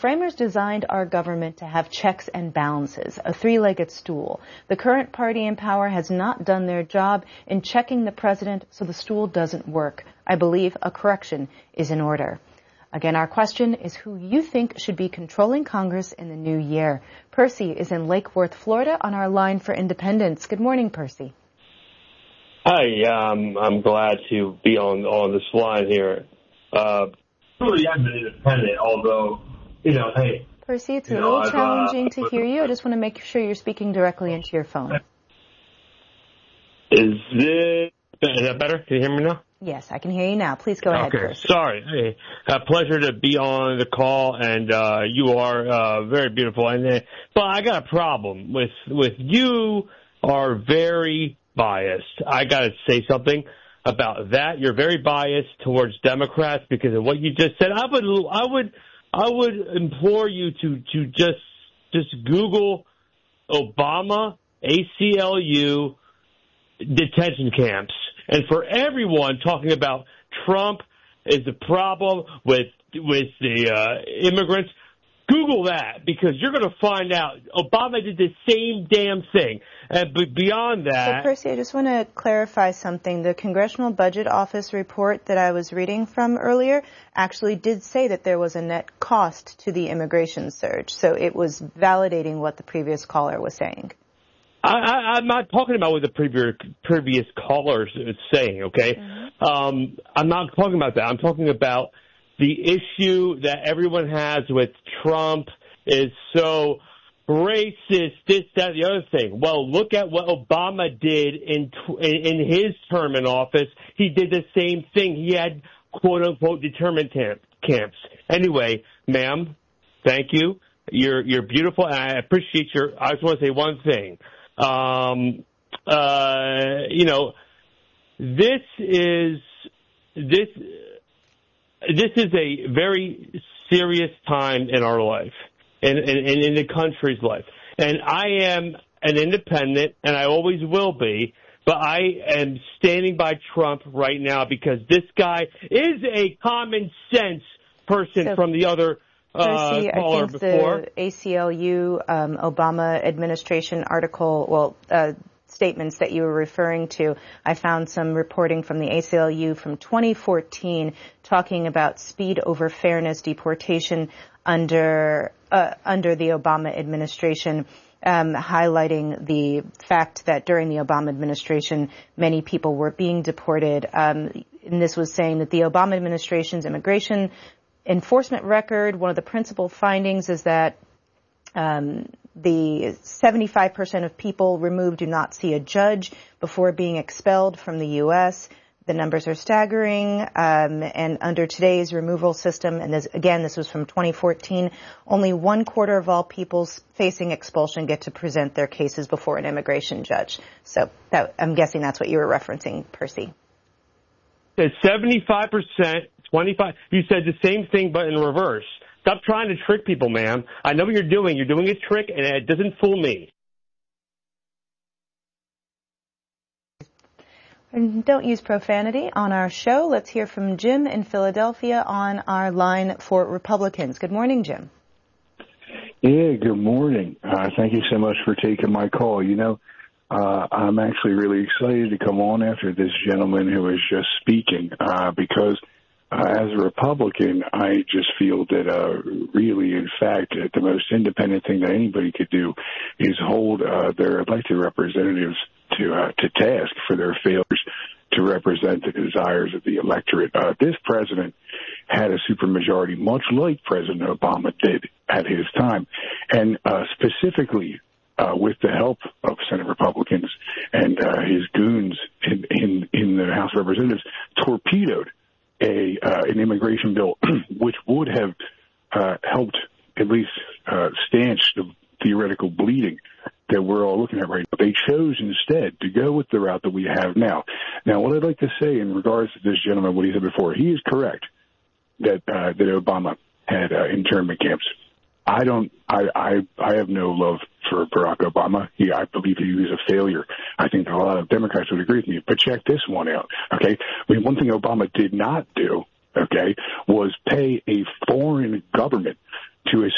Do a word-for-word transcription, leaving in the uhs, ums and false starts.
Framers designed our government to have checks and balances, a three-legged stool. The current party in power has not done their job in checking the president, so the stool doesn't work. I believe a correction is in order. Again, our question is who you think should be controlling Congress in the new year. Percy is in Lake Worth, Florida, on our line for Independence. Good morning, Percy. Hi, um, I'm glad to be on on this line here. Uh, really, I'm an independent, although, you know, hey. Percy, it's a know, little I've, challenging uh, to hear you. I just want to make sure you're speaking directly into your phone. Is this, is that better? Can you hear me now? Yes, I can hear you now. Please go ahead, Okay, Percy. sorry. Hey, a pleasure to be on the call, and uh, you are uh, very beautiful. And uh, but I got a problem with with you. Are very biased. I got to say something about that. You're very biased towards Democrats because of what you just said. I would I would I would implore you to to just just Google Obama A C L U detention camps. And for everyone talking about Trump is the problem with with the uh, immigrants, Google that, because you're going to find out Obama did the same damn thing. And but beyond that... So, Percy, I just want to clarify something. The Congressional Budget Office report that I was reading from earlier actually did say that there was a net cost to the immigration surge. So it was validating what the previous caller was saying. I, I, I'm not talking about what the previous, previous caller is saying, okay? Mm-hmm. Um, I'm not talking about that. I'm talking about the issue that everyone has with Trump is so racist, this, that, the other thing. Well, look at what Obama did in in his term in office. He did the same thing. He had quote-unquote determined camps. Anyway, ma'am, thank you. You're you're beautiful, and I appreciate your. I just want to say one thing. Um, uh, you know, this is this this is a very serious time in our life, and in, in, in the country's life. And I am an independent, and I always will be. But I am standing by Trump right now because this guy is a common sense person so, from the other. Percy, uh, I think before. the A C L U um, Obama administration article, well, uh, statements that you were referring to, I found some reporting from the A C L U from twenty fourteen talking about speed over fairness deportation under uh, under the Obama administration. Um, highlighting the fact that during the Obama administration, many people were being deported. Um, and this was saying that the Obama administration's immigration enforcement record, one of the principal findings is that um, the seventy-five percent of people removed do not see a judge before being expelled from the U S The numbers are staggering, um, and under today's removal system, and this, again, this was from twenty fourteen, only one quarter of all people facing expulsion get to present their cases before an immigration judge. So that, I'm guessing that's what you were referencing, Percy. It's seventy-five percent, twenty-five. You said the same thing, but in reverse. Stop trying to trick people, ma'am. I know what you're doing. You're doing a trick, and it doesn't fool me. And don't use profanity on our show. Let's hear from Jim in Philadelphia on our line for Republicans. Good morning, Jim. Yeah, good morning. Uh, thank you so much for taking my call. You know, uh, I'm actually really excited to come on after this gentleman who was just speaking uh, because uh, as a Republican, I just feel that uh, really, in fact, uh, the most independent thing that anybody could do is hold uh, their elected representatives to uh, to task for their failures to represent the desires of the electorate. Uh, this president had a supermajority, much like President Obama did at his time, and uh, specifically uh, with the help of Senate Republicans and uh, his goons in, in, in the House of Representatives, torpedoed a uh, an immigration bill which would have uh, helped at least uh, stanch the theoretical bleeding that we're all looking at right now. They chose instead to go with the route that we have now. Now, what I'd like to say in regards to this gentleman, what he said before, he is correct that uh, that Obama had uh, internment camps. I don't. I, I I have no love for Barack Obama. He, I believe he was a failure. I think a lot of Democrats would agree with me. But check this one out, okay? I mean, one thing Obama did not do, okay, was pay a foreign government to